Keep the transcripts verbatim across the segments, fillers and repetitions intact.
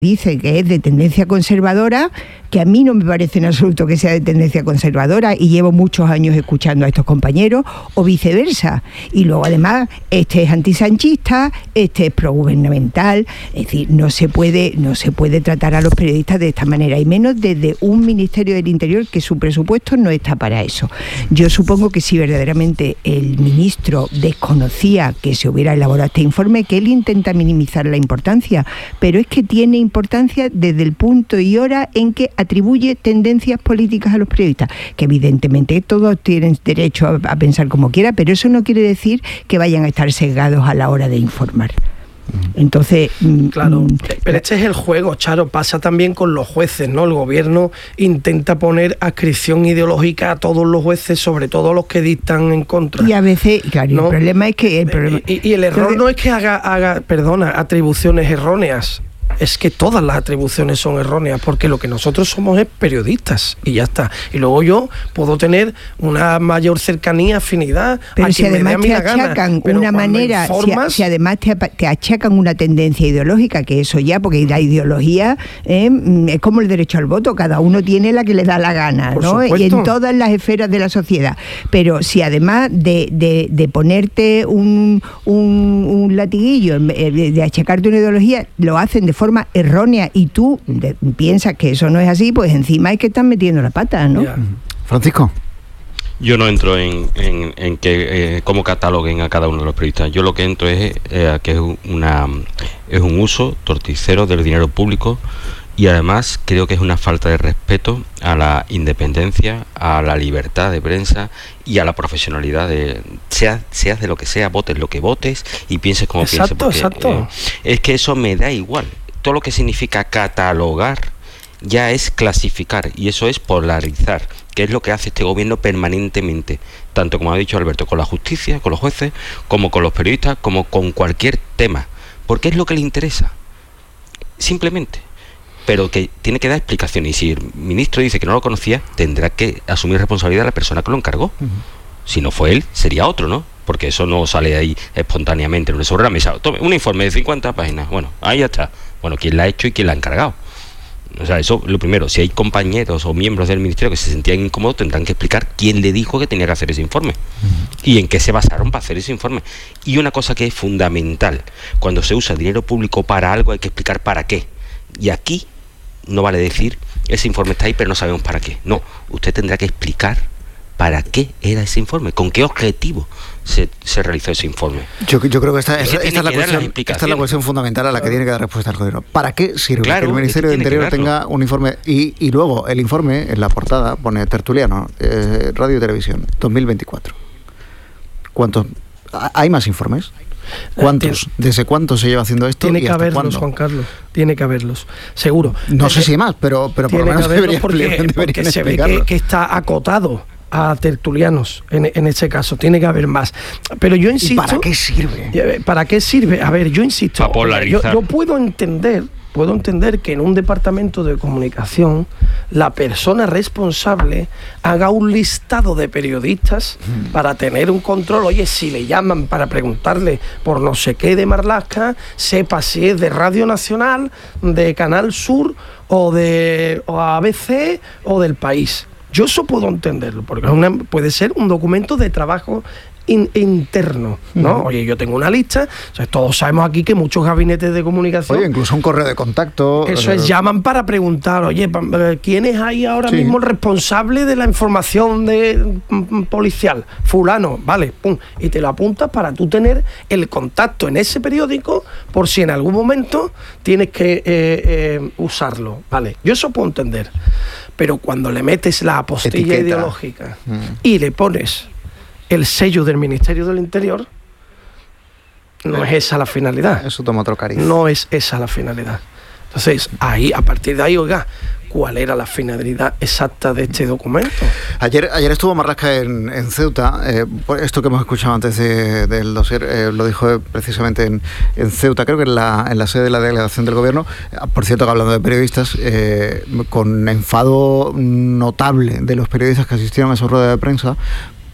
dice que es de tendencia conservadora, que a mí no me parece en absoluto que sea de tendencia conservadora y llevo muchos años escuchando a estos compañeros, o viceversa. Y luego además, este es antisanchista, este es progubernamental, es decir, no se puede, no se puede tratar a los periodistas de esta manera, y menos desde un Ministerio del Interior que su presupuesto no está para eso. Yo supongo que si verdaderamente el ministro desconocía que se hubiera elaborado este informe, que él intenta minimizar la importancia, pero es que tiene importancia desde el punto y hora en que atribuye tendencias políticas a los periodistas, que evidentemente todos tienen derecho a, a pensar como quiera, pero eso no quiere decir que vayan a estar sesgados a la hora de informar. Entonces, claro, pero este es el juego, Charo. Pasa también con los jueces, ¿no? El gobierno intenta poner adscripción ideológica a todos los jueces, sobre todo los que dictan en contra. Y a veces, claro, ¿no? El problema es que el problema... y, y el error Entonces, no es que haga, haga, perdona, atribuciones erróneas. Es que todas las atribuciones son erróneas, porque lo que nosotros somos es periodistas y ya está. Y luego yo puedo tener una mayor cercanía, afinidad, pero a si quien además me dé a mí te la achacan gana. Pero una manera, informas... si, si además te, te achacan una tendencia ideológica, que eso ya, porque la ideología eh, es como el derecho al voto, cada uno tiene la que le da la gana, Por ¿no? supuesto. Y en todas las esferas de la sociedad. Pero si además de, de, de ponerte un, un, un latiguillo, de, de achacarte una ideología, lo hacen de forma errónea, y tú de, piensas que eso no es así, pues encima es que están metiendo la pata, ¿no? Yeah. Francisco. Yo no entro en, en, en que eh, cómo cataloguen a cada uno de los periodistas. Yo lo que entro es eh, que es una es un uso torticero del dinero público, y además creo que es una falta de respeto a la independencia, a la libertad de prensa y a la profesionalidad de seas, seas de lo que sea, votes lo que votes y pienses como exacto, pienses. Porque, exacto. Eh, es que eso me da igual. Todo lo que significa catalogar ya es clasificar, y eso es polarizar, que es lo que hace este gobierno permanentemente, tanto como ha dicho Alberto, con la justicia, con los jueces, como con los periodistas, como con cualquier tema, porque es lo que le interesa, simplemente. Pero que tiene que dar explicaciones, y si el ministro dice que no lo conocía, tendrá que asumir responsabilidad la persona que lo encargó. Uh-huh. Si no fue él, sería otro, ¿no? Porque eso no sale ahí espontáneamente, no sobre la mesa. Tome un informe de cincuenta páginas, bueno, ahí ya está. Bueno, ¿quién la ha hecho y quién la ha encargado? O sea, eso lo primero. Si hay compañeros o miembros del ministerio que se sentían incómodos, tendrán que explicar quién le dijo que tenía que hacer ese informe, uh-huh, y en qué se basaron para hacer ese informe. Y una cosa que es fundamental: cuando se usa dinero público para algo, hay que explicar para qué. Y aquí no vale decir ese informe está ahí pero no sabemos para qué. No, usted tendrá que explicar para qué era ese informe, con qué objetivo se, se realizó ese informe. Yo, yo creo que esta, esta, esta, es la cuestión, esta es la cuestión fundamental a la que tiene que dar respuesta el gobierno. ¿Para qué sirve claro, que el Ministerio de Interior tenga un informe? Y, y luego el informe, en la portada, pone Tertuliano, eh, Radio y Televisión, dos mil veinticuatro. ¿Cuántos? ¿Hay más informes? ¿Cuántos? ¿Desde cuánto se lleva haciendo esto? Tiene y que hasta haberlos, cuándo? Juan Carlos. Tiene que haberlos, seguro. No sé si hay más, pero, pero por lo menos debería, porque, deberían porque se ve que, que está acotado a tertulianos en, en este caso. Tiene que haber más. Pero yo insisto... ¿Y para qué sirve? ¿Para qué sirve? A ver, yo insisto... Para polarizar. Yo, yo puedo entender... Puedo entender que en un departamento de comunicación la persona responsable haga un listado de periodistas mm. para tener un control. Oye, si le llaman para preguntarle por no sé qué de Marlaska, sepa si es de Radio Nacional, de Canal Sur o de o A B C o del País. Yo eso puedo entenderlo, porque una, puede ser un documento de trabajo In, interno, ¿no? Uh-huh. Oye, yo tengo una lista, o sea, todos sabemos aquí que muchos gabinetes de comunicación... Oye, incluso un correo de contacto... Eso es, llaman para preguntar, oye, ¿quién es ahí ahora sí. mismo el responsable de la información de mm, policial? Fulano, vale, pum, y te lo apuntas para tú tener el contacto en ese periódico por si en algún momento tienes que eh, eh, usarlo, vale. Yo eso puedo entender, pero cuando le metes la apostilla Etiqueta. ideológica mm. y le pones el sello del Ministerio del Interior, no es esa la finalidad. Eso toma otro cariz. No es esa la finalidad. Entonces, ahí, a partir de ahí, oiga, ¿cuál era la finalidad exacta de este documento? Ayer, ayer estuvo Marlaska en, en Ceuta. Eh, esto que hemos escuchado antes de, del dossier eh, lo dijo precisamente en, en Ceuta, creo que en la, en la sede de la delegación del gobierno. Por cierto, que hablando de periodistas, eh, con enfado notable de los periodistas que asistieron a esa rueda de prensa,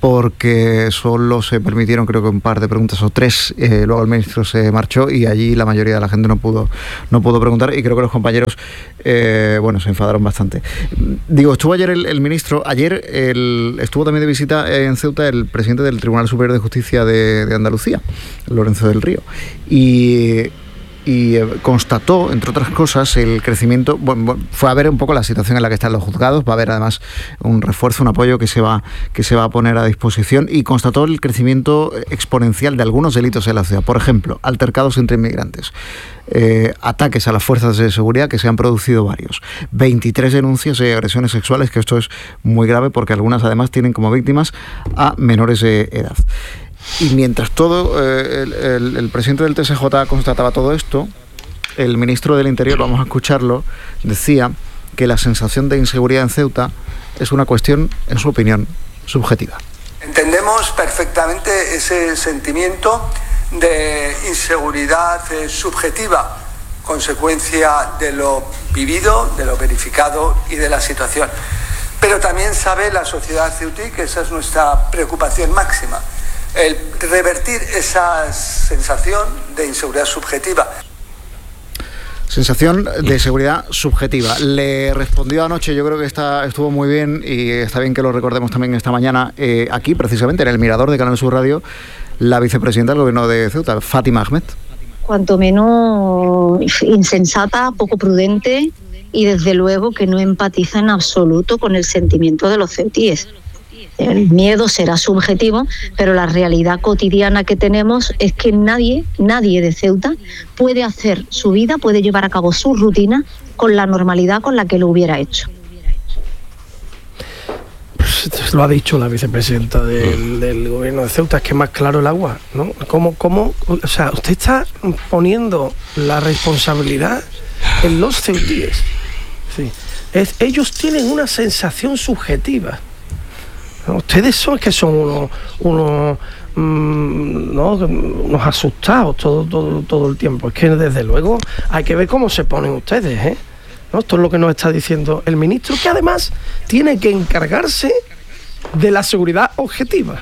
porque solo se permitieron creo que un par de preguntas o tres, eh, luego el ministro se marchó y allí la mayoría de la gente no pudo no pudo preguntar y creo que los compañeros eh, bueno, se enfadaron bastante. Digo, estuvo ayer el, el ministro, ayer el, estuvo también de visita en Ceuta el presidente del Tribunal Superior de Justicia de, de Andalucía, Lorenzo del Río, y y constató, entre otras cosas, el crecimiento. Bueno, fue a ver un poco la situación en la que están los juzgados, va a haber además un refuerzo, un apoyo que se va que se va a poner a disposición, y constató el crecimiento exponencial de algunos delitos en la ciudad. Por ejemplo, altercados entre inmigrantes, eh, ataques a las fuerzas de seguridad, que se han producido varios, veintitrés denuncias de agresiones sexuales, que esto es muy grave porque algunas además tienen como víctimas a menores de edad. Y mientras todo eh, el, el, el presidente del T S J constataba todo esto, el ministro del Interior, vamos a escucharlo, decía que la sensación de inseguridad en Ceuta es una cuestión, en su opinión, subjetiva. Entendemos perfectamente ese sentimiento de inseguridad eh, subjetiva, consecuencia de lo vivido, de lo verificado y de la situación. Pero también sabe la sociedad ceutí que esa es nuestra preocupación máxima, el revertir esa sensación de inseguridad subjetiva. Sensación de seguridad subjetiva. Le respondió anoche, yo creo que está, estuvo muy bien y está bien que lo recordemos también esta mañana, eh, aquí precisamente en el Mirador de Canal Sur Radio, la vicepresidenta del Gobierno de Ceuta, Fátima Ahmed. Cuanto menos insensata, poco prudente y desde luego que no empatiza en absoluto con el sentimiento de los ceutíes. El miedo será subjetivo, pero la realidad cotidiana que tenemos es que nadie, nadie de Ceuta puede hacer su vida, puede llevar a cabo su rutina con la normalidad con la que lo hubiera hecho. Pues lo ha dicho la vicepresidenta del, del Gobierno de Ceuta, es que es más claro el agua, ¿no? ¿Cómo, cómo, o sea, usted está poniendo la responsabilidad en los ceutíes. Sí. Es, ellos tienen una sensación subjetiva. Ustedes son que son unos, unos, mmm, ¿no? unos asustados todo, todo, todo el tiempo. Es que desde luego hay que ver cómo se ponen ustedes, ¿eh? ¿No? Esto es lo que nos está diciendo el ministro, que además tiene que encargarse de la seguridad objetiva.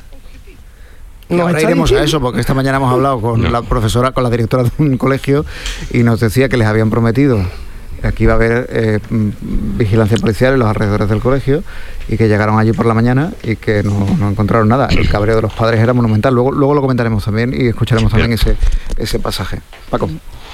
Y ahora iremos diciendo a eso, porque esta mañana hemos hablado con no. la profesora, con la directora de un colegio, y nos decía que les habían prometido aquí iba a haber eh, vigilancia policial en los alrededores del colegio, y que llegaron allí por la mañana y que no, no encontraron nada. El cabreo de los padres era monumental. Luego, luego lo comentaremos también y escucharemos también ese, ese pasaje. Paco.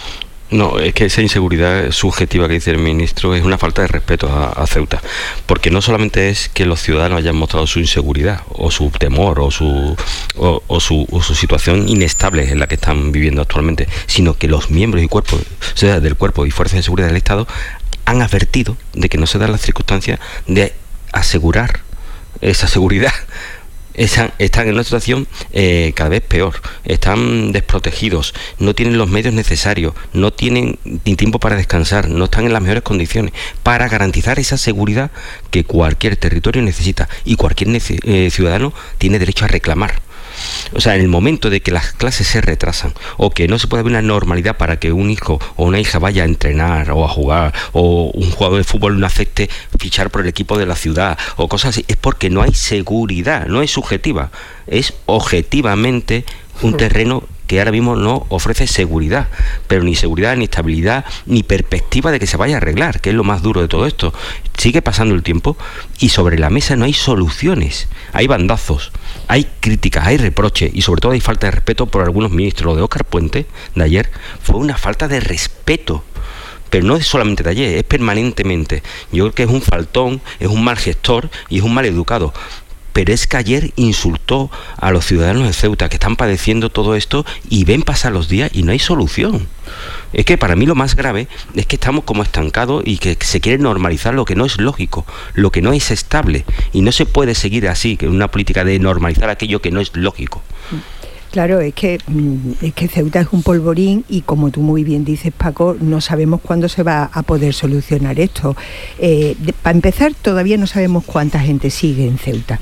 No, es que esa inseguridad subjetiva que dice el ministro es una falta de respeto a, a Ceuta, porque no solamente es que los ciudadanos hayan mostrado su inseguridad o su temor o su o, o su, o su situación inestable en la que están viviendo actualmente, sino que los miembros y cuerpos, o sea, del cuerpo y fuerzas de seguridad del Estado han advertido de que no se dan las circunstancias de asegurar esa seguridad. Están, están en una situación eh, cada vez peor, están desprotegidos, no tienen los medios necesarios, no tienen ni tiempo para descansar, no están en las mejores condiciones para garantizar esa seguridad que cualquier territorio necesita y cualquier nece- eh, ciudadano tiene derecho a reclamar. O sea, en el momento de que las clases se retrasan o que no se puede haber una normalidad para que un hijo o una hija vaya a entrenar o a jugar, o un jugador de fútbol no acepte fichar por el equipo de la ciudad o cosas así, es porque no hay seguridad, no es subjetiva, es objetivamente un terreno que ahora mismo no ofrece seguridad, pero ni seguridad, ni estabilidad, ni perspectiva de que se vaya a arreglar, que es lo más duro de todo esto. Sigue pasando el tiempo y sobre la mesa no hay soluciones, hay bandazos, hay críticas, hay reproches y sobre todo hay falta de respeto por algunos ministros. Lo de Óscar Puente de ayer fue una falta de respeto, pero no es solamente de ayer, es permanentemente. Yo creo que es un faltón, es un mal gestor y es un mal educado. Pero es que ayer insultó a los ciudadanos de Ceuta que están padeciendo todo esto y ven pasar los días y no hay solución. Es que para mí lo más grave es que estamos como estancados y que se quiere normalizar lo que no es lógico, lo que no es estable, y no se puede seguir así, que una política de normalizar aquello que no es lógico. Claro, es que, es que Ceuta es un polvorín y, como tú muy bien dices, Paco, no sabemos cuándo se va a poder solucionar esto. Eh, para empezar, todavía no sabemos cuánta gente sigue en Ceuta.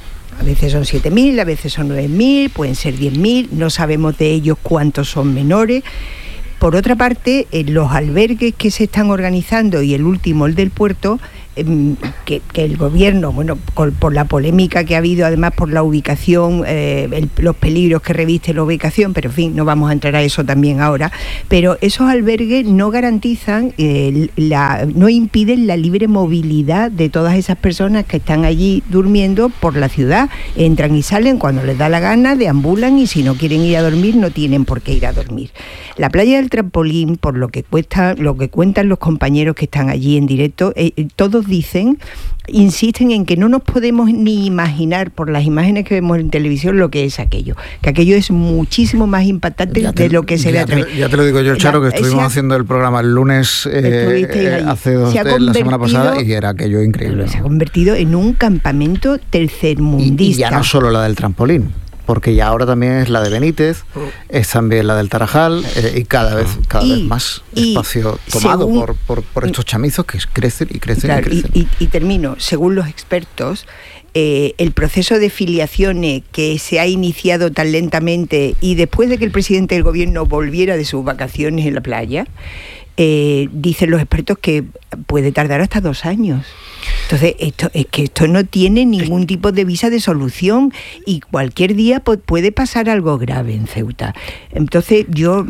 A veces son siete mil, a veces son nueve mil, pueden ser diez mil, no sabemos de ellos cuántos son menores. Por otra parte, en los albergues que se están organizando, y el último, el del puerto, que, que el gobierno, bueno, por, por la polémica que ha habido, además por la ubicación, eh, el, los peligros que reviste la ubicación, pero en fin, no vamos a entrar a eso también ahora, pero esos albergues no garantizan, eh, la, no impiden la libre movilidad de todas esas personas que están allí durmiendo por la ciudad. Entran y salen cuando les da la gana, deambulan y si no quieren ir a dormir no tienen por qué ir a dormir. La playa del Trampolín, por lo que cuesta, lo que cuentan los compañeros que están allí en directo, eh, todos dicen, insisten en que no nos podemos ni imaginar por las imágenes que vemos en televisión lo que es aquello, que aquello es muchísimo más impactante te, de lo que se ve a través. Ya te lo digo yo, Charo, que estuvimos ha, haciendo el programa el lunes eh, eh, hace dos de la semana pasada y era aquello increíble. Se ha convertido en un campamento tercermundista. Y, y ya no solo la del Trampolín, porque ya ahora también es la de Benítez, es también la del Tarajal, eh, y cada vez cada y, vez más espacio tomado según, por, por, por estos chamizos que crecen y crecen claro, y crecen. Y, y, y termino, según los expertos, eh, el proceso de filiaciones que se ha iniciado tan lentamente y después de que el presidente del gobierno volviera de sus vacaciones en la playa, eh, dicen los expertos que puede tardar hasta dos años. Entonces, esto es que esto no tiene ningún tipo de visa de solución y cualquier día pues, puede pasar algo grave en Ceuta. Entonces, yo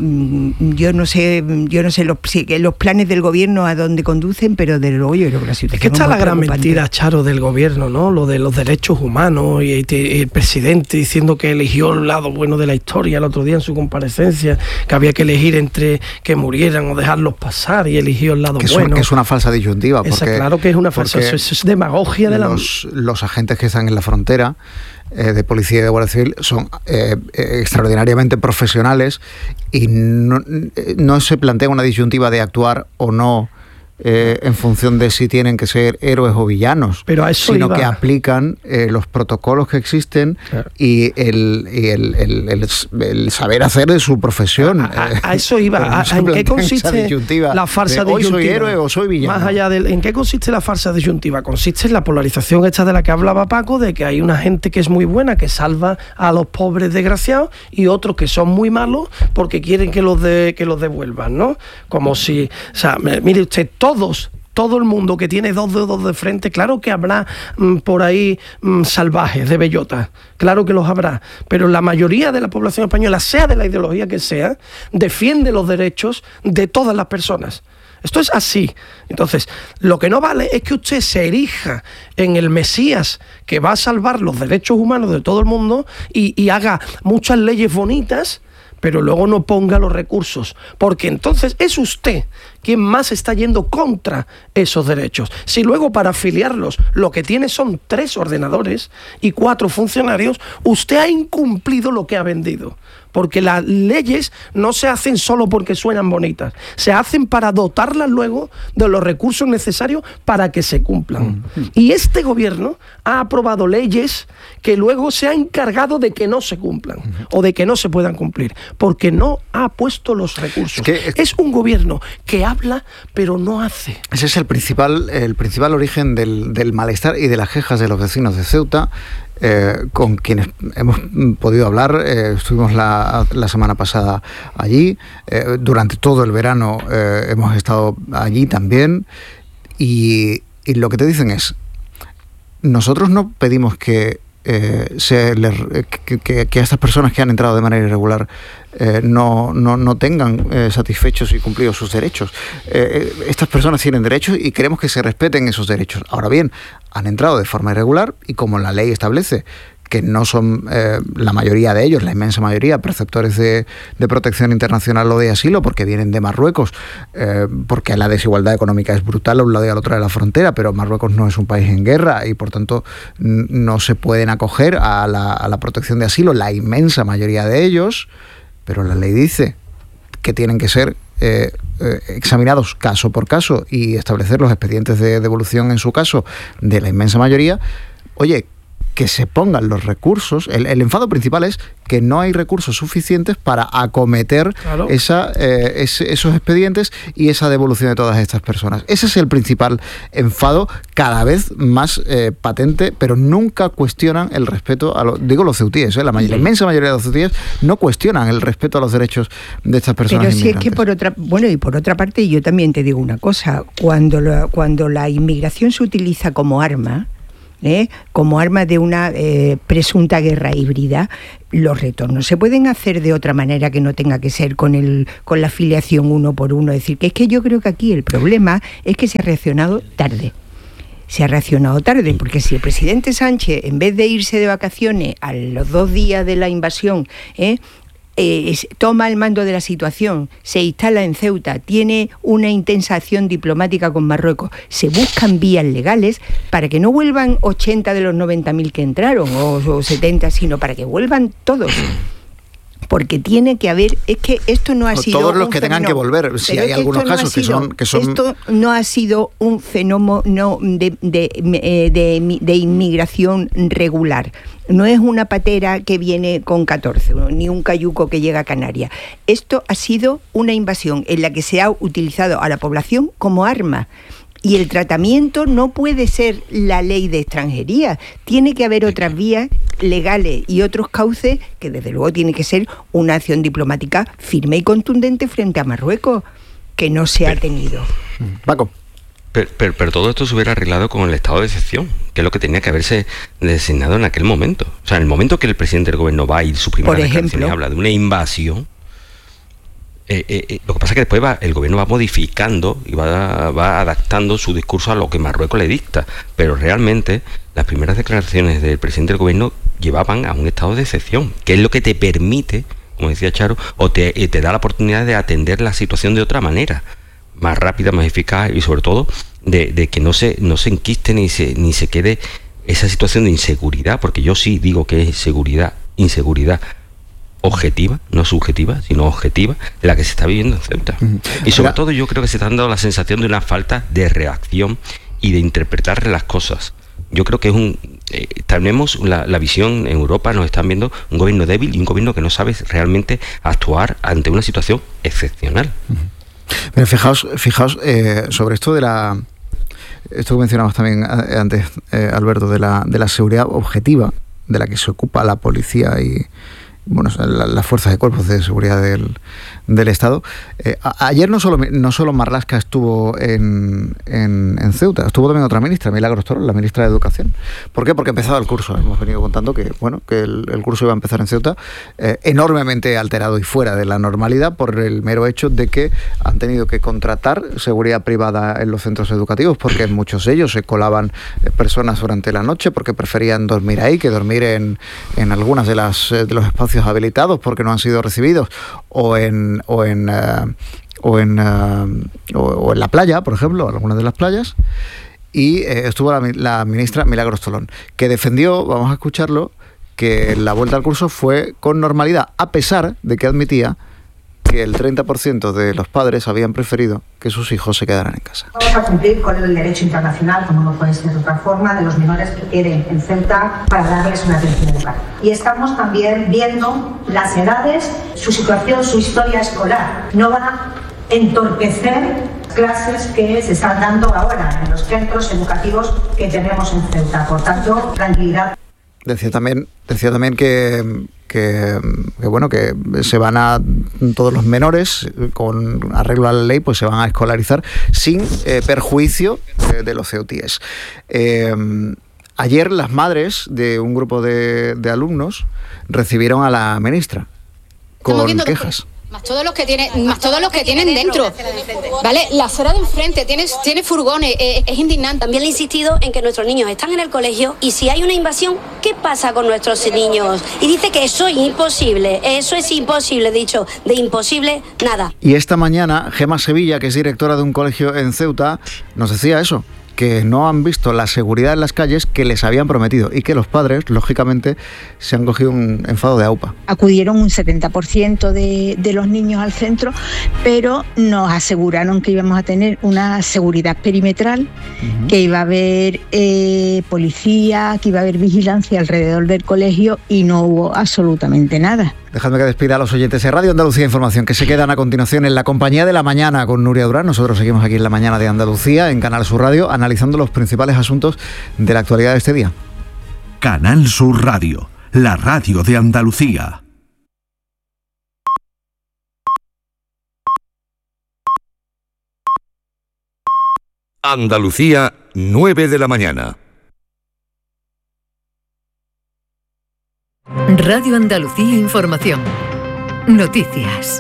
yo no sé yo no sé los, los planes del gobierno a dónde conducen, pero desde luego yo creo que la situación es que está la gran mentira, Charo, del gobierno, ¿no? Lo de los derechos humanos y, y el presidente diciendo que eligió el lado bueno de la historia el otro día en su comparecencia, que había que elegir entre que murieran o dejarlos pasar y eligió el lado que bueno. Es, que es una falsa disyuntiva. Porque, Esa, claro que es una falsa, eso es demagogia de la... Los, los agentes que están en la frontera eh, de policía y de Guardia Civil son eh, eh, extraordinariamente profesionales y no, no se plantea una disyuntiva de actuar o no Eh, en función de si tienen que ser héroes o villanos, pero a eso sino iba. que aplican eh, los protocolos que existen claro. y, el, y el, el, el, el saber hacer de su profesión. A, a, a eso iba. No a, ¿En qué consiste la farsa de disyuntiva? Hoy soy héroe o soy villano. Más allá del, ¿en qué consiste la farsa disyuntiva? Consiste en la polarización esta de la que hablaba Paco, de que hay una gente que es muy buena, que salva a los pobres desgraciados, y otros que son muy malos porque quieren que los, de, que los devuelvan, ¿no? Como si... O sea, mire usted, todo Todos, todo el mundo que tiene dos dedos de frente, claro que habrá mmm, por ahí mmm, salvajes de bellota, claro que los habrá, pero la mayoría de la población española, sea de la ideología que sea, defiende los derechos de todas las personas. Esto es así. Entonces, lo que no vale es que usted se erija en el Mesías que va a salvar los derechos humanos de todo el mundo y, y haga muchas leyes bonitas, pero luego no ponga los recursos, porque entonces es usted quien más está yendo contra esos derechos. Si luego para afiliarlos lo que tiene son tres ordenadores y cuatro funcionarios, usted ha incumplido lo que ha vendido. Porque las leyes no se hacen solo porque suenan bonitas, se hacen para dotarlas luego de los recursos necesarios para que se cumplan. Mm. Y este gobierno ha aprobado leyes que luego se ha encargado de que no se cumplan mm. o de que no se puedan cumplir, porque no ha puesto los recursos. Es, que, es, es un gobierno que habla pero no hace. Ese es el principal, el principal origen del, del malestar y de las quejas de los vecinos de Ceuta. Eh, con quienes hemos podido hablar, eh, estuvimos la, la semana pasada allí, eh, durante todo el verano eh, hemos estado allí también, y, y lo que te dicen es, nosotros no pedimos que Eh, se les, que, que, que a estas personas que han entrado de manera irregular eh, no, no, no tengan eh, satisfechos y cumplidos sus derechos. Eh, estas personas tienen derechos y queremos que se respeten esos derechos. Ahora bien, han entrado de forma irregular y como la ley establece que no son eh, la mayoría de ellos, la inmensa mayoría, perceptores de, de protección internacional o de asilo, porque vienen de Marruecos, eh, porque la desigualdad económica es brutal a un lado y al otro de la frontera, pero Marruecos no es un país en guerra y por tanto n- no se pueden acoger a la, a la protección de asilo, la inmensa mayoría de ellos, pero la ley dice que tienen que ser eh, eh, examinados caso por caso y establecer los expedientes de devolución en su caso de la inmensa mayoría. Oye, que se pongan los recursos. El, el enfado principal es que no hay recursos suficientes para acometer claro. esa, eh, ese, esos expedientes y esa devolución de todas estas personas. Ese es el principal enfado, cada vez más eh, patente, pero nunca cuestionan el respeto a los, digo los ceutíes, ¿eh? la, mayor, la inmensa mayoría de los ceutíes no cuestionan el respeto a los derechos de estas personas. Pero si es que por otra, bueno, y por otra parte yo también te digo una cosa, cuando la, cuando la inmigración se utiliza como arma, ¿Eh? como arma de una eh, presunta guerra híbrida, los retornos se pueden hacer de otra manera que no tenga que ser con el con la afiliación uno por uno. Es decir, que es que yo creo que aquí el problema es que se ha reaccionado tarde. Se ha reaccionado tarde, porque si el presidente Sánchez, en vez de irse de vacaciones a los dos días de la invasión, ¿eh? Eh, toma el mando de la situación, se instala en Ceuta, tiene una intensa acción diplomática con Marruecos, se buscan vías legales para que no vuelvan ochenta de los noventa mil que entraron o, o setenta, sino para que vuelvan todos. Porque tiene que haber, es que esto no ha o sido todos los un que fenómeno, tengan que volver, si hay algunos no casos sido, que son que son esto no ha sido un fenómeno de, de, de, de, de inmigración regular. No es una patera que viene con catorce, ni un cayuco que llega a Canarias. Esto ha sido una invasión en la que se ha utilizado a la población como arma. Y el tratamiento no puede ser la ley de extranjería. Tiene que haber otras vías legales y otros cauces que desde luego tiene que ser una acción diplomática firme y contundente frente a Marruecos, que no se pero, ha tenido. Paco. Pero, pero, pero todo esto se hubiera arreglado con el estado de excepción, que es lo que tenía que haberse designado en aquel momento. O sea, en el momento que el presidente del gobierno va a ir, su primera declaración habla de una invasión. Eh, eh, lo que pasa es que después va, el gobierno va modificando y va, va adaptando su discurso a lo que Marruecos le dicta, pero realmente las primeras declaraciones del presidente del gobierno llevaban a un estado de excepción, que es lo que te permite, como decía Charo, o te, te da la oportunidad de atender la situación de otra manera, más rápida, más eficaz y sobre todo de, de que no se, no se enquiste ni se, ni se quede esa situación de inseguridad, porque yo sí digo que es seguridad, inseguridad objetiva, no subjetiva, sino objetiva, la que se está viviendo en Ceuta. Uh-huh. Y sobre Pero... todo yo creo que se está dando la sensación de una falta de reacción y de interpretar las cosas. Yo creo que es un... Eh, tenemos la, la visión en Europa, nos están viendo un gobierno débil y un gobierno que no sabe realmente actuar ante una situación excepcional. Uh-huh. Pero fijaos, fijaos eh, sobre esto de la... Esto que mencionabas también antes, eh, Alberto, de la, de la seguridad objetiva, de la que se ocupa la policía y... bueno, las fuerzas de cuerpos de seguridad del, del Estado. Eh, a, ayer no solo no solo Marlaska estuvo en, en, en Ceuta, estuvo también otra ministra, Milagros Torón, la ministra de Educación. ¿Por qué? Porque empezaba el curso. Hemos venido contando que bueno que el, el curso iba a empezar en Ceuta, eh, enormemente alterado y fuera de la normalidad por el mero hecho de que han tenido que contratar seguridad privada en los centros educativos, porque en muchos de ellos se colaban personas durante la noche porque preferían dormir ahí que dormir en, en algunas de las de los espacios habilitados porque no han sido recibidos o en o en uh, o en uh, o, o en la playa, por ejemplo, algunas de las playas. Y eh, estuvo la, la ministra Milagros Torón, que defendió, vamos a escucharlo, que la vuelta al curso fue con normalidad, a pesar de que admitía que el treinta por ciento de los padres habían preferido que sus hijos se quedaran en casa. Vamos a cumplir con el derecho internacional, como no puede ser de otra forma, de los menores que queden en Ceuta para darles una atención educativa. Y estamos también viendo las edades, su situación, su historia escolar. No va a entorpecer clases que se están dando ahora en los centros educativos que tenemos en Ceuta. Por tanto, tranquilidad. Decía también, decía también que, que, que bueno que se van a todos los menores con arreglo a la ley, pues se van a escolarizar sin eh, perjuicio de, de los ceutíes. Eh, ayer las madres de un grupo de, de alumnos recibieron a la ministra con quejas. Más todos los que tienen, más todos los que tienen dentro, ¿vale? La acera de enfrente tiene, tiene furgones, eh, es indignante. También le he insistido en que nuestros niños están en el colegio y si hay una invasión, ¿qué pasa con nuestros niños? Y dice que eso es imposible, eso es imposible, dicho, de imposible, nada. Y esta mañana, Gema Sevilla, que es directora de un colegio en Ceuta, nos decía eso, que no han visto la seguridad en las calles que les habían prometido y que los padres, lógicamente, se han cogido un enfado de aupa. Acudieron un setenta por ciento de, de los niños al centro, pero nos aseguraron que íbamos a tener una seguridad perimetral, uh-huh. que iba a haber eh, policía, que iba a haber vigilancia alrededor del colegio y no hubo absolutamente nada. Dejadme que despida a los oyentes de Radio Andalucía Información, que se quedan a continuación en la compañía de la mañana con Nuria Durán. Nosotros seguimos aquí en la mañana de Andalucía, en Canal Sur Radio, analizando los principales asuntos de la actualidad de este día. Canal Sur Radio, la radio de Andalucía. Andalucía, nueve de la mañana. Radio Andalucía Información. Noticias.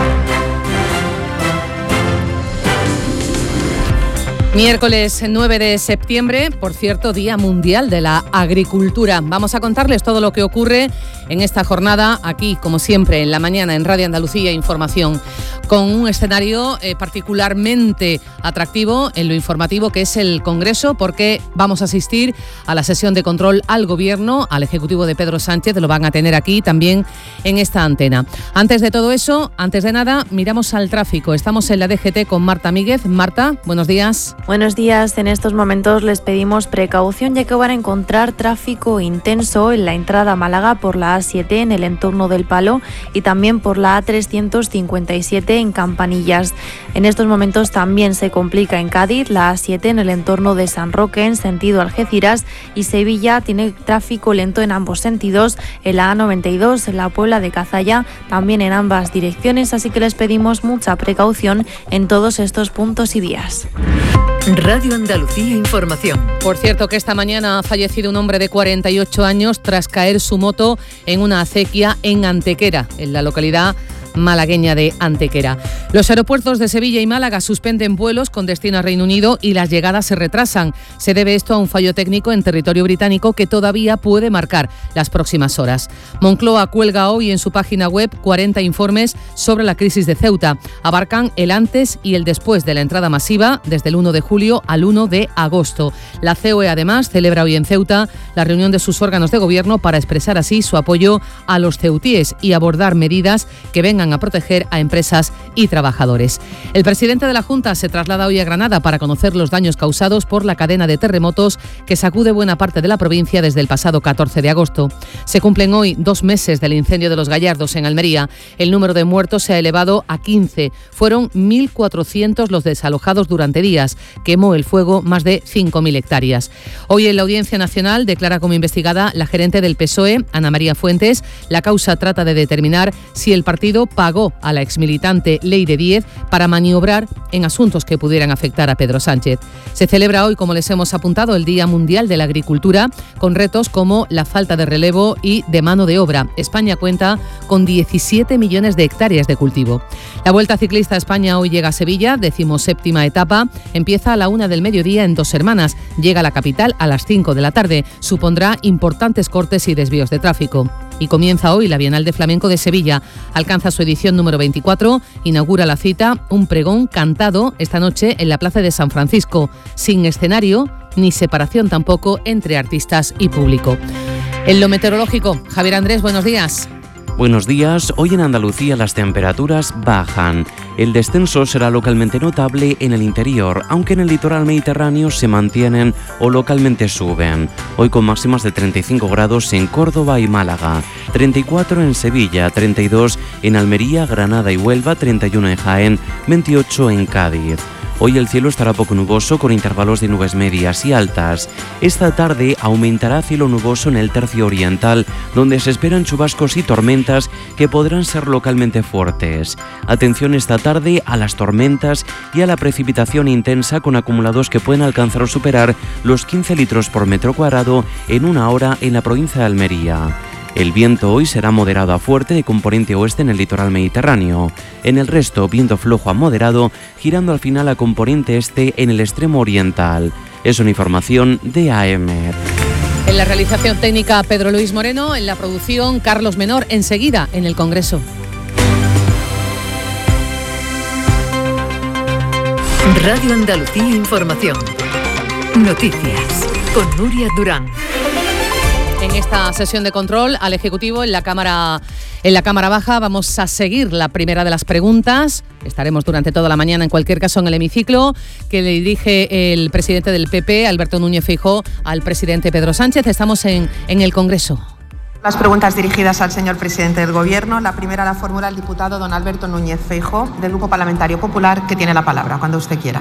Miércoles nueve de septiembre, por cierto, Día Mundial de la Agricultura. Vamos a contarles todo lo que ocurre en esta jornada, aquí, como siempre, en la mañana en Radio Andalucía Información, con un escenario eh, particularmente atractivo en lo informativo, que es el Congreso, porque vamos a asistir a la sesión de control al Gobierno, al Ejecutivo de Pedro Sánchez, lo van a tener aquí también en esta antena. Antes de todo eso, antes de nada, miramos al tráfico. Estamos en la D G T con Marta Míguez. Marta, buenos días. Buenos días. En estos momentos les pedimos precaución, ya que van a encontrar tráfico intenso en la entrada a Málaga por la A siete en el entorno del Palo y también por la A trescientos cincuenta y siete en Campanillas. En estos momentos también se complica en Cádiz la A siete en el entorno de San Roque en sentido Algeciras, y Sevilla tiene tráfico lento en ambos sentidos en la A noventa y dos en la Puebla de Cazalla, también en ambas direcciones, así que les pedimos mucha precaución en todos estos puntos y vías. Radio Andalucía Información. Por cierto, que esta mañana ha fallecido un hombre de cuarenta y ocho años tras caer su moto en una acequia en Antequera, en la localidad malagueña de Antequera. Los aeropuertos de Sevilla y Málaga suspenden vuelos con destino a Reino Unido y las llegadas se retrasan. Se debe esto a un fallo técnico en territorio británico que todavía puede marcar las próximas horas. Moncloa cuelga hoy en su página web cuarenta informes sobre la crisis de Ceuta. Abarcan el antes y el después de la entrada masiva desde el uno de julio al uno de agosto. La C O E además celebra hoy en Ceuta la reunión de sus órganos de gobierno para expresar así su apoyo a los ceutíes y abordar medidas que vengan a proteger a empresas y trabajadores. El presidente de la Junta se traslada hoy a Granada para conocer los daños causados por la cadena de terremotos que sacude buena parte de la provincia desde el pasado catorce de agosto. Se cumplen hoy dos meses del incendio de Los Gallardos en Almería. El número de muertos se ha elevado a quince. Fueron mil cuatrocientos los desalojados durante días. Quemó el fuego más de cinco mil hectáreas. Hoy en la Audiencia Nacional declara como investigada la gerente del P S O E, Ana María Fuentes. La causa trata de determinar si el partido pagó a la exmilitante Leire Díez para maniobrar en asuntos que pudieran afectar a Pedro Sánchez. Se celebra hoy, como les hemos apuntado, el Día Mundial de la Agricultura, con retos como la falta de relevo y de mano de obra. España cuenta con diecisiete millones de hectáreas de cultivo. La Vuelta Ciclista a España hoy llega a Sevilla, decimoséptima etapa. Empieza a la una del mediodía en Dos Hermanas. Llega a la capital a las cinco de la tarde. Supondrá importantes cortes y desvíos de tráfico. Y comienza hoy la Bienal de Flamenco de Sevilla. Alcanza su edición número veinticuatro, inaugura la cita un pregón cantado esta noche en la Plaza de San Francisco, sin escenario ni separación tampoco entre artistas y público. En lo meteorológico, Javier Andrés, buenos días. Buenos días. Hoy en Andalucía las temperaturas bajan. El descenso será localmente notable en el interior, aunque en el litoral mediterráneo se mantienen o localmente suben. Hoy con máximas de treinta y cinco grados en Córdoba y Málaga, treinta y cuatro en Sevilla, treinta y dos en Almería, Granada y Huelva, treinta y uno en Jaén, veintiocho en Cádiz. Hoy el cielo estará poco nuboso con intervalos de nubes medias y altas. Esta tarde aumentará cielo nuboso en el tercio oriental, donde se esperan chubascos y tormentas que podrán ser localmente fuertes. Atención esta tarde a las tormentas y a la precipitación intensa con acumulados que pueden alcanzar o superar los quince litros por metro cuadrado en una hora en la provincia de Almería. El viento hoy será moderado a fuerte de componente oeste en el litoral mediterráneo. En el resto, viento flojo a moderado, girando al final a componente este en el extremo oriental. Es una información de A E M E R. En la realización técnica, Pedro Luis Moreno. En la producción, Carlos Menor. Enseguida, en el Congreso. Radio Andalucía Información. Noticias con Nuria Durán. En esta sesión de control al Ejecutivo en la Cámara, en la Cámara Baja vamos a seguir la primera de las preguntas. Estaremos durante toda la mañana, en cualquier caso, en el hemiciclo que le dirige el presidente del P P, Alberto Núñez Feijóo, al presidente Pedro Sánchez. Estamos en, en el Congreso. Las preguntas dirigidas al señor presidente del Gobierno. La primera la formula el diputado don Alberto Núñez Feijóo, del Grupo Parlamentario Popular, que tiene la palabra, cuando usted quiera.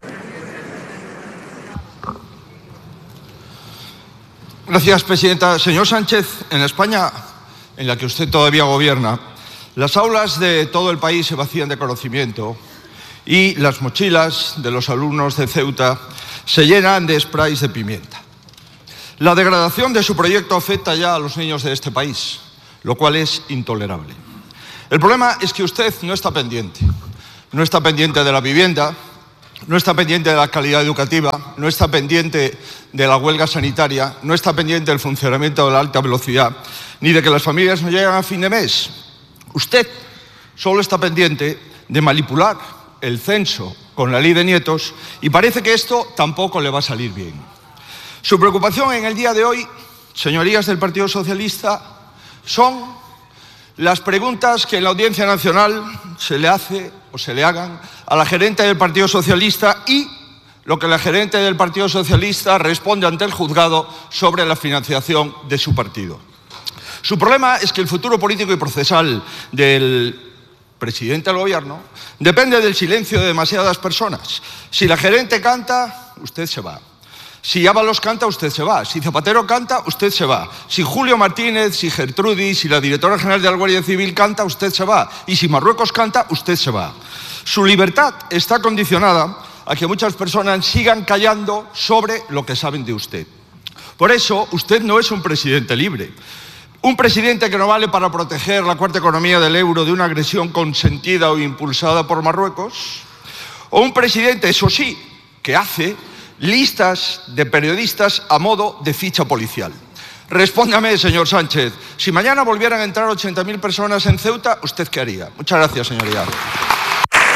Gracias, presidenta. Señor Sánchez, en España, en la que usted todavía gobierna, las aulas de todo el país se vacían de conocimiento y las mochilas de los alumnos de Ceuta se llenan de sprays de pimienta. La degradación de su proyecto afecta ya a los niños de este país, lo cual es intolerable. El problema es que usted no está pendiente. No está pendiente de la vivienda, no está pendiente de la calidad educativa, no está pendiente de la huelga sanitaria, no está pendiente del funcionamiento de la alta velocidad, ni de que las familias no llegan a fin de mes. Usted solo está pendiente de manipular el censo con la ley de nietos y parece que esto tampoco le va a salir bien. Su preocupación en el día de hoy, señorías del Partido Socialista, son las preguntas que en la Audiencia Nacional se le hace o se le hagan a la gerente del Partido Socialista y lo que la gerente del Partido Socialista responde ante el juzgado sobre la financiación de su partido. Su problema es que el futuro político y procesal del presidente del Gobierno depende del silencio de demasiadas personas. Si la gerente canta, usted se va. Si Ábalos canta, usted se va. Si Zapatero canta, usted se va. Si Julio Martínez, si Gertrudis, si la directora general de la Guardia Civil canta, usted se va. Y si Marruecos canta, usted se va. Su libertad está condicionada a que muchas personas sigan callando sobre lo que saben de usted. Por eso, usted no es un presidente libre. Un presidente que no vale para proteger la cuarta economía del euro de una agresión consentida o impulsada por Marruecos. O un presidente, eso sí, que hace listas de periodistas a modo de ficha policial. Respóndame, señor Sánchez, si mañana volvieran a entrar ochenta mil personas en Ceuta, ¿usted qué haría? Muchas gracias, señoría.